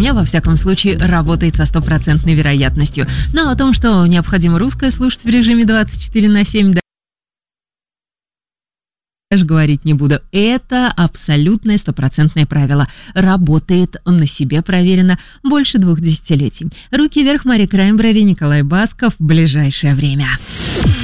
меня, во всяком случае, работает со 100% вероятностью. Но о том, что необходимо русское слушать в режиме 24/7, даже говорить не буду. Это абсолютное 100% правило. Работает, на себе проверено больше 2 десятилетий. Руки вверх, Мария Краймбрери, Николай Басков в ближайшее время.